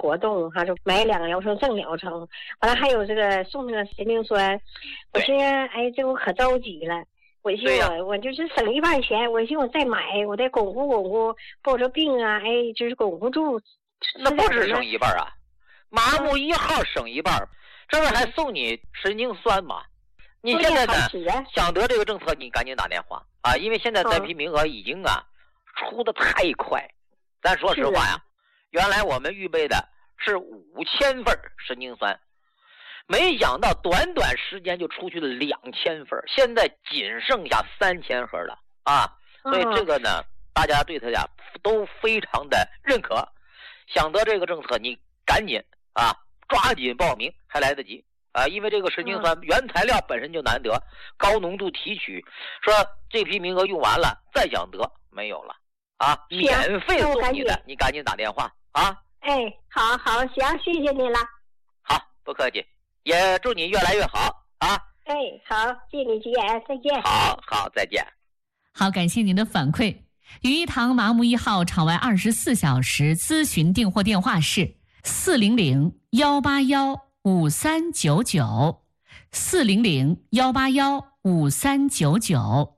活动，就买2个疗程赠疗程，完了还有这个送那个神经酸。我寻思，哎，这我可着急了。我寻思我就是省一半钱，我寻思我再买，我再巩固巩固，抱着病啊，哎，就是巩固住。 那不止省一半啊，麻木1号省一半，这不还送你神经酸吗？你现在呢想得这个政策，你赶紧打电话啊，因为现在单批名额已经出的太快。咱说实话呀，原来我们预备的是5000份神经酸，没想到短短时间就出去了2000份，现在仅剩下3000盒了啊！所以这个呢，大家对他呀都非常的认可。想得这个政策，你赶紧抓紧报名，还来得及啊！因为这个神经酸原材料本身就难得，高浓度提取，说这批名额用完了，再想得没有了啊！免费送你的，你赶紧打电话啊！ 哎，好，行，谢谢你了。 好，不客气，也祝你越来越好啊！ 哎，好，谢谢你吉言，再见。 好，再见。 好，感谢您的反馈。于一堂麻木1号场外24小时咨询订货电话是400-181-5399 400-181-5399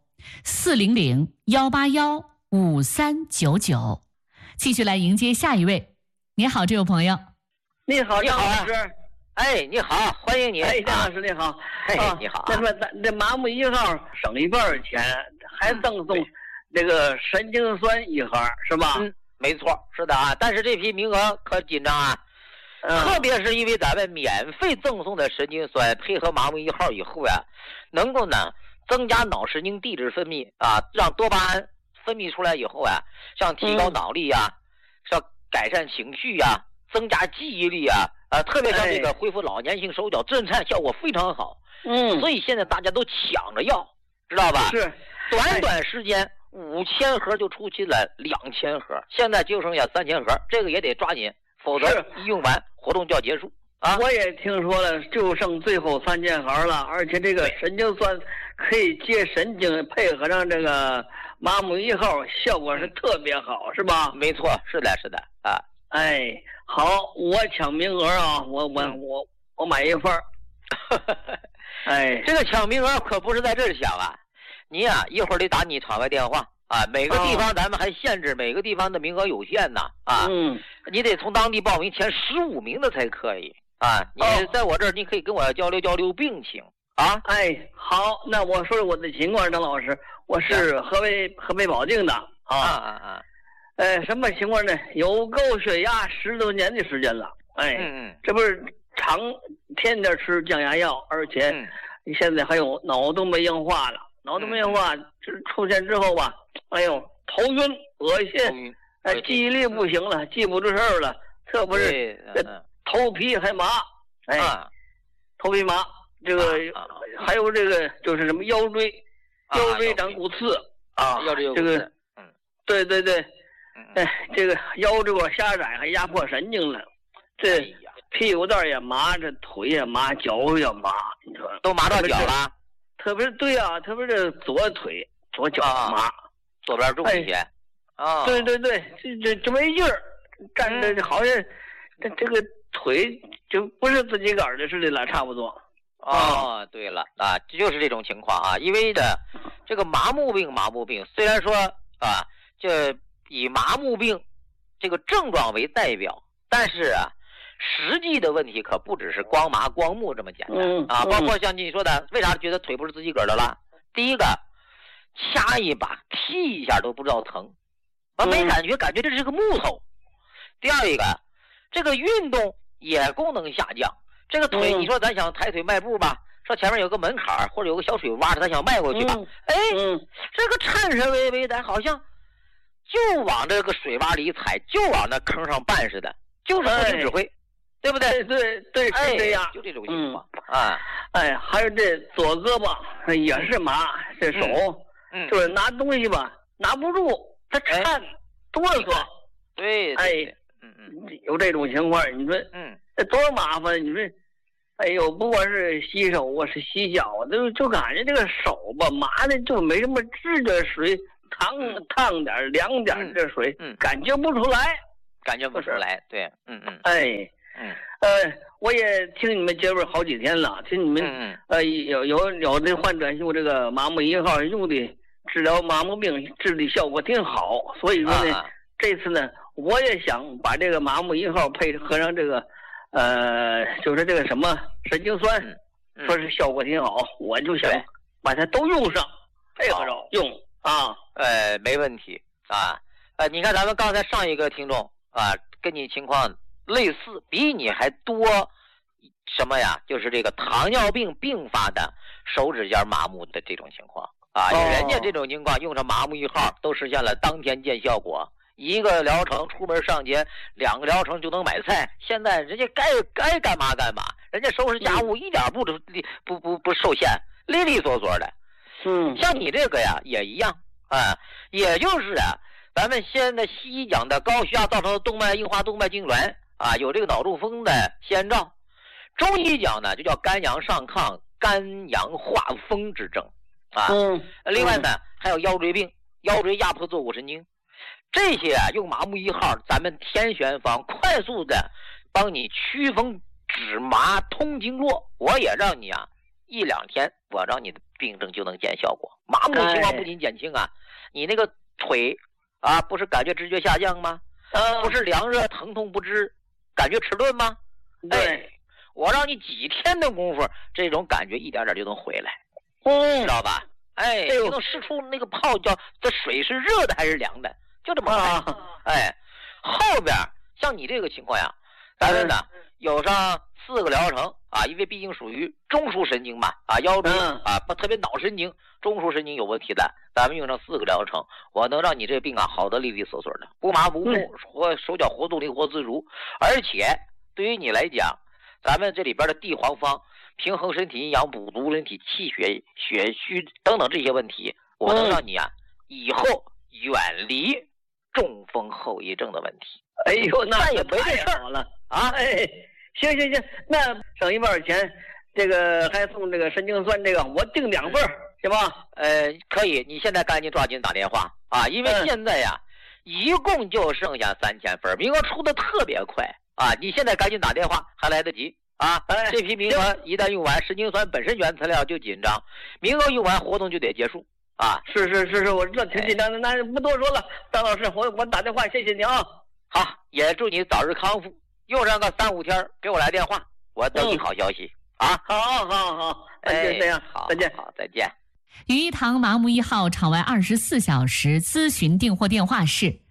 400-181-5399。继续来迎接下一位。你好，这位朋友。 你好，张老师。 哎，你好，欢迎你。 哎，张老师你好。 你好。 那么咱这麻木1号省一半钱，还赠送这个神经酸1盒，是吧？ 没错，是的啊。但是这批名额可紧张啊，特别是因为咱们免费赠送的神经酸配合麻木1号以后呀，能够呢增加脑神经递质分泌啊，让多巴胺分泌出来以后啊，像提高脑力呀，像改善情绪呀，增加记忆力呀，特别像这个恢复老年性手脚震颤效果非常好。所以现在大家都抢着要，知道吧？ 是， 短时间5000盒就出去了2000盒，现在就剩下3000盒，这个也得抓紧，否则一用完活动就要结束啊！ 我也听说了，就剩最后3000盒了，而且这个神经酸可以接神经，配合上这个麻木1号，效果是特别好，是吧？ 没错，是的啊！ 哎，好，我抢名额啊，我买一份。哎， 这个抢名额可不是在这儿抢啊！你呀，一会儿得打你场外电话啊。每个地方咱们还限制，每个地方的名额有限呐啊。你得从当地报名前15名的才可以啊。你在我这儿，你可以跟我交流病情啊。 哎，好，那我说说我的情况，张老师，我是河北保定的啊。什么情况呢？有高血压10多年的时间了。哎，这不是天天吃降压药，而且现在还有脑动脉硬化了。脑动脉硬化就是出现之后吧，哎呦，头晕、恶心，记忆力不行了，记不住事儿了，特别是头皮还麻，头皮麻，这个还有这个就是什么腰椎长骨刺啊，这个对，这个腰这块狭窄还压迫神经了，这屁股蛋也麻，这腿也麻，脚也麻，你说都麻到脚了。 特别对啊，特别是左腿、左脚麻， 左边重一些。 对，这没劲儿，站着好像这个腿就不是自己个儿的似的了，差不多。 对了啊，就是这种情况啊，因为呢，这个麻木病虽然说啊，就以麻木病这个症状为代表，但是啊。实际的问题可不只是光麻光木这么简单啊，包括像你说的，为啥觉得腿不是自己个儿的了？第一个，掐一把、踢一下都不知道疼，没感觉这是个木头。第二一个，这个运动也功能下降，这个腿你说咱想抬腿迈步吧，说前面有个门槛或者有个小水洼，咱想迈过去吧，这个颤颤巍巍的，好像就往这个水洼里踩，就往那坑上绊似的，就是不听指挥。对不对？ 对，是这样， 就这种情况还有这左胳膊也是麻，这手就是拿东西吧拿不住，它颤哆嗦。 对， 有这种情况，你说这多麻烦！你说，哎呦，不管是洗手啊，是洗脚啊，就感觉这个手吧麻的就没什么治的水，烫点凉点这水，感觉不出来。 感觉不出来。对， 我也听你们节目好几天了，听你们有的患者用这个麻木1号用的治疗麻木病治的效果挺好，所以说呢，这次呢我也想把这个麻木1号配合上这个就是这个什么神经酸，说是效果挺好，我就想把它都用上，配合着用啊。 没问题啊。你看咱们刚才上一个听众啊，跟你情况类似，比你还多什么呀？就是这个糖尿病并发的手指尖麻木的这种情况啊。人家这种情况用上麻木1号都实现了当天见效果，一个疗程出门上街，2个疗程就能买菜。现在人家该干嘛干嘛，人家收拾家务一点不受限，利利索索的。像你这个呀也一样啊，也就是咱们现在西医讲的高血压造成的动脉硬化、动脉痉挛啊，有这个脑中风的先兆。中医讲呢就叫肝阳上亢、肝阳化风之症啊。另外呢还有腰椎病、腰椎压迫坐骨神经，这些用麻木1号咱们天选方快速的帮你祛风止麻通经络，我也让你1、2天，我让你的病症就能见效果。麻木情况不仅减轻你那个腿不是感觉知觉下降吗？不是凉热疼痛不知，感觉迟钝吗？ 对， 我让你几天的功夫，这种感觉一点点就能回来，知道吧？就能试出那个泡这水是热的还是凉的，就这么快。后边像你这个情况呀，咱们呢有上4个疗程因为毕竟属于中枢神经嘛腰椎特别脑神经、中枢神经有问题的，咱们用上4个疗程，我能让你这个病好得利利索索的，不麻不木，手脚活动灵活自如。而且对于你来讲，咱们这里边的地黄方平衡身体阴阳、补足人体气血、血虚等等这些问题，我能让你以后远离中风后遗症的问题。那也没这事儿了行，那省1半钱，这个还送这个神经酸，这个我订2份行吧？ 可以，你现在赶紧抓紧打电话因为现在一共就剩下3000份，名额出的特别快你现在赶紧打电话还来得及这批名额一旦用完，神经酸本身原材料就紧张，名额用完活动就得结束是，我这挺紧张的，那不多说了，张老师，我打电话，谢谢你啊。 好，也祝你早日康复。用上个3、5天，给我来电话，我等你好消息好，那就这样，再见。 好，再见。 于一堂麻木1号场外24小时咨询订货电话是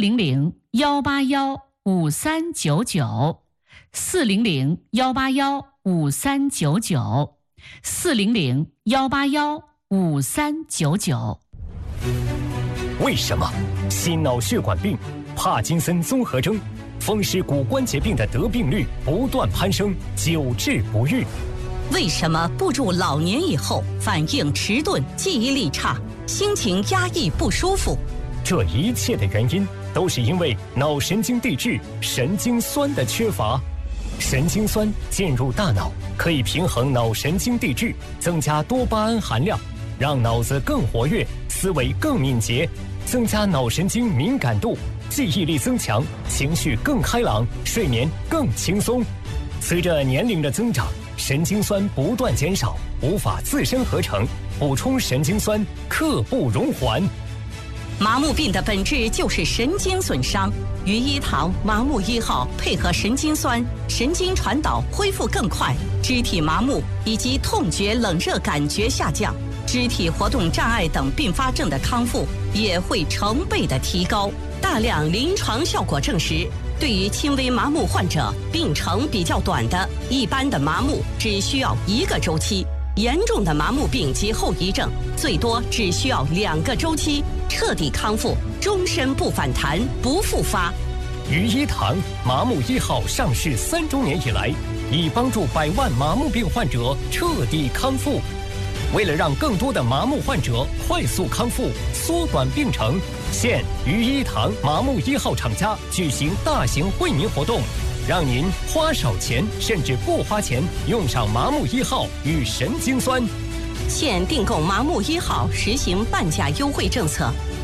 400-181-5399，400-181-5399，400-181-5399。 为什么心脑血管病、帕金森综合征、风湿骨关节病的得病率不断攀升，久治不愈？ 为什么步入老年以后反应迟钝、记忆力差、心情压抑不舒服？ 这一切的原因都是因为脑神经递质神经酸的缺乏。神经酸进入大脑，可以平衡脑神经递质，增加多巴胺含量，让脑子更活跃，思维更敏捷，增加脑神经敏感度，记忆力增强，情绪更开朗，睡眠更轻松。随着年龄的增长，神经酸不断减少，无法自身合成，补充神经酸刻不容缓。 麻木病的本质就是神经损伤，于一堂麻木1号配合神经酸，神经传导恢复更快，肢体麻木以及痛觉、冷热感觉下降，肢体活动障碍等并发症的康复也会成倍的提高。大量临床效果证实，对于轻微麻木患者，病程比较短的一般的麻木只需要1个周期，严重的麻木病及后遗症最多只需要2个周期，彻底康复，终身不反弹不复发。 于一堂麻木1号上市3周年以来，已帮助100万麻木病患者彻底康复。为了让更多的麻木患者快速康复，缩短病程，现于一堂麻木1号厂家举行大型惠民活动，让您花少钱甚至不花钱用上麻木1号与神经酸。 现订购麻木1号实行半价优惠政策，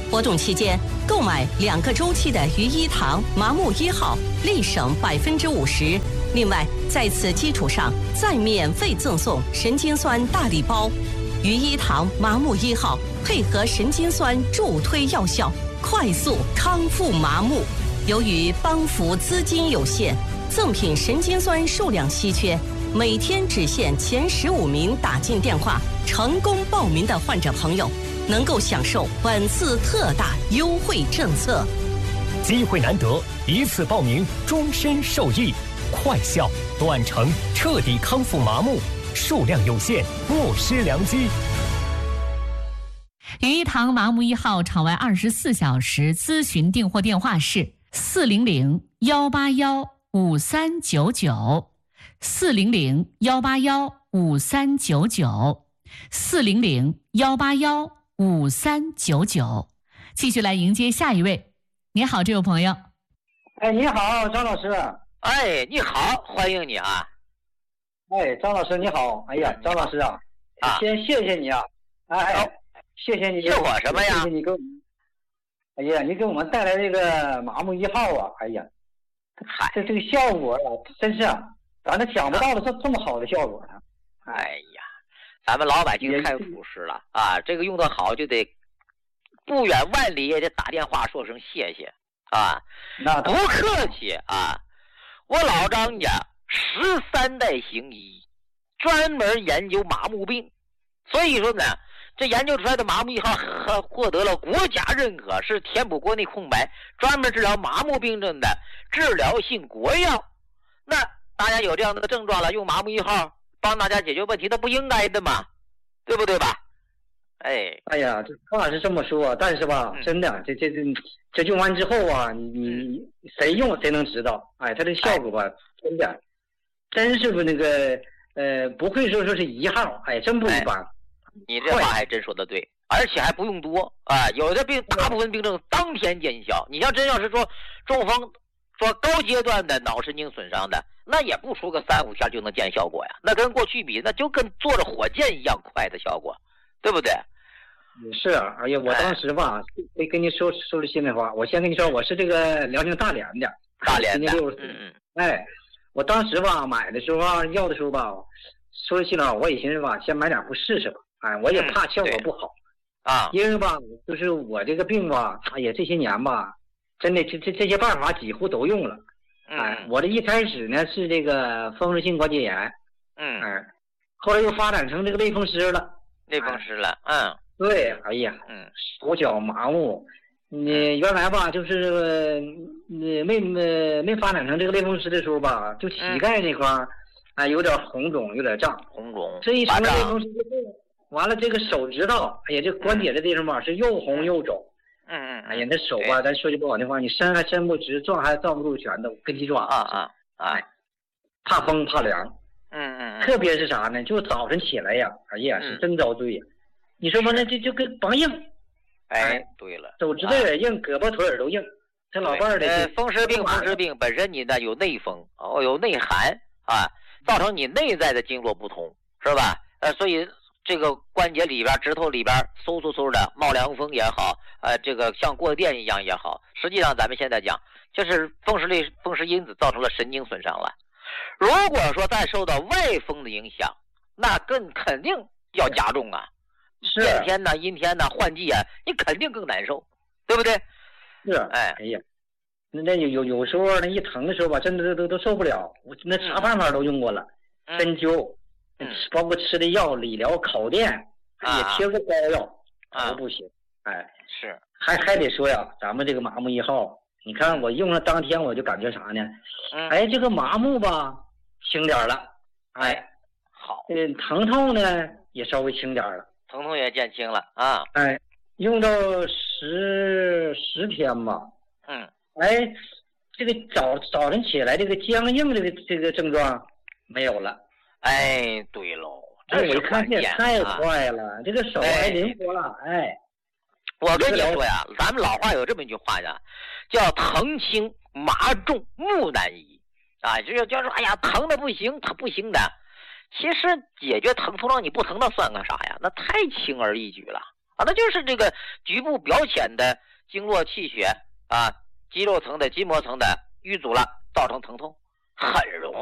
活动期间，购买2个周期的于一堂麻木1号，立省50%。另外，在此基础上再免费赠送神经酸大礼包。于一堂麻木1号配合神经酸助推药效，快速康复麻木。由于帮扶资金有限，赠品神经酸数量稀缺，每天只限前15名打进电话成功报名的患者朋友，能够享受本次特大优惠政策。 机会难得，一次报名终身受益，快效短程彻底康复麻木，数量有限，莫失良机。 于一堂麻木1号场外24小时咨询订货电话是400-181-5399 400-181-5399 400-181-5399。继续来迎接下一位。你好，这位朋友。 哎，你好，张老师。 哎，你好，欢迎你啊。 哎，张老师你好。哎呀，张老师啊，先谢谢你啊。哎，谢谢你。 谢我什么呀？ 谢谢你给我们。哎呀，你给我们带来这个麻木1号啊！哎呀，这个效果啊，真是啊，咱都想不到的这么好的效果啊！ 哎呀，咱们老百姓太朴实了啊！这个用得好就得不远万里也得打电话说声谢谢啊！那不客气啊！我老张家13代行医，专门研究麻木病，所以说呢，这研究出来的麻木1号还获得了国家认可，是填补国内空白，专门治疗麻木病症的治疗性国药。那大家有这样的症状了，用麻木1号帮大家解决问题，那不应该的吗？对不对吧？ 哎呀，这话是这么说，但是吧，真的，这用完之后啊，你谁用谁能知道？哎，它这效果吧，真是不那个不会说是1号，哎，真不一般。 你这话还真说得对，而且还不用多啊！有的病，大部分病症当天见效。你像真要是说中风，说高阶段的脑神经损伤的，那也不出个3-5天就能见效果呀。那跟过去比，那就跟坐着火箭一样快的效果，对不对？ 是啊，哎呀，我当时吧，得跟你说句心里话，我先跟你说，我是这个辽宁大连的， 今年 64。哎，我当时吧买的时候啊，要的时候吧，说句心里话，我也寻思吧，先买2副试试吧。哎，我也怕效果不好啊， 因为吧，就是我这个病吧，哎呀，这些年吧，真的这些办法几乎都用了。哎，我这一开始呢是这个风湿性关节炎，后来又发展成这个类风湿了。 类风湿了， 对，哎呀，手脚麻木。你原来吧，就是没发展成这个类风湿的时候吧，就膝盖那块儿，哎，有点红肿，有点胀。 红肿。 这一成了类风湿之后，完了这个手指头，哎呀，这关节的地方吧是又红又肿。哎呀，那手吧，咱说句不好听话，你伸还伸不直，撞还撞不住拳头，跟鸡爪。怕风怕凉。特别是啥呢？就早晨起来呀，哎呀，是真遭罪呀。你说吧，那就跟梆硬。 哎，对了， 手指头也硬，胳膊腿儿都硬。这老伴儿的风湿病本身你呢有内风有内寒啊，造成你内在的经络不通，是吧？所以这个关节里边、指头里边嗖嗖嗖的冒凉风也好，这个像过电一样也好，实际上咱们现在讲，就是风湿因子造成了神经损伤了。如果说再受到外风的影响，那更肯定要加重啊。变天呐、阴天呐、换季啊，你肯定更难受，对不对？ 是，哎呀，那有时候那一疼的时候吧，真的都受不了。我那啥办法都用过了，针灸，包括吃的药、理疗、烤电，也贴过膏药，都不行。哎， 是， 还得说呀，咱们这个麻木1号，你看我用了当天我就感觉啥呢？哎，这个麻木吧轻点了，哎， 好， 疼痛呢也稍微轻点了。 疼痛也减轻了啊！ 哎，用到10天吧。哎，这个早晨起来这个僵硬这个症状没有了。 哎，对喽， 这我一看这也太快了，这个手还灵活了。哎， 我跟你说呀，咱们老话有这么一句话呀，叫疼轻麻重木难移啊，就是说，哎呀，疼的不行，它不行的。其实解决疼痛让你不疼，那算个啥呀？那太轻而易举了啊，那就是这个局部表浅的经络气血啊，肌肉层的筋膜层的淤阻了，造成疼痛，很容